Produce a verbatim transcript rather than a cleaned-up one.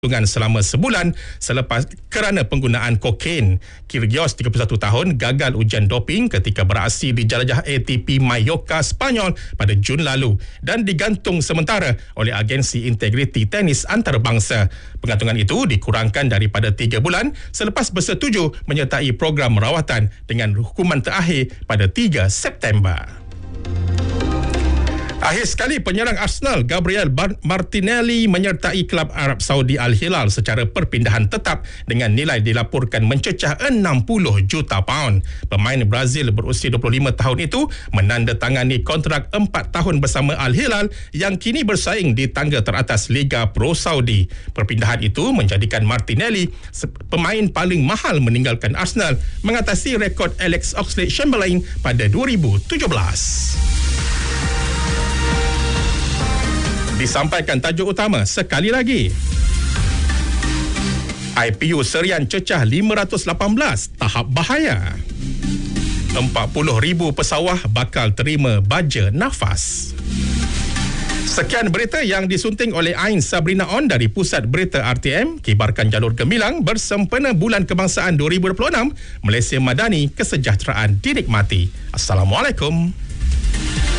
dengan selama sebulan selepas kerana penggunaan kokain. Kyrgios tiga puluh satu tahun gagal ujian doping ketika beraksi di jelajah A T P Mallorca, Spanyol pada Jun lalu dan digantung sementara oleh Agensi Integriti Tenis Antarabangsa. Penggantungan itu dikurangkan daripada tiga bulan selepas bersetuju menyertai program rawatan dengan hukuman terakhir pada tiga September. Akhir sekali, penyerang Arsenal Gabriel Martinelli menyertai klub Arab Saudi Al Hilal secara perpindahan tetap dengan nilai dilaporkan mencecah enam puluh juta pound. Pemain Brazil berusia dua puluh lima tahun itu menandatangani kontrak empat tahun bersama Al Hilal yang kini bersaing di tangga teratas Liga Pro Saudi. Perpindahan itu menjadikan Martinelli pemain paling mahal meninggalkan Arsenal, mengatasi rekod Alex Oxlade-Chamberlain pada dua ribu tujuh belas. Disampaikan tajuk utama sekali lagi. I P U Serian cecah lima ratus lapan belas, tahap bahaya. empat puluh ribu pesawah bakal terima baja nafas. Sekian berita yang disunting oleh Ain Sabrina On dari Pusat Berita R T M, kibarkan jalur gemilang bersempena Bulan Kebangsaan dua ribu dua puluh enam. Malaysia Madani, kesejahteraan dinikmati. Assalamualaikum.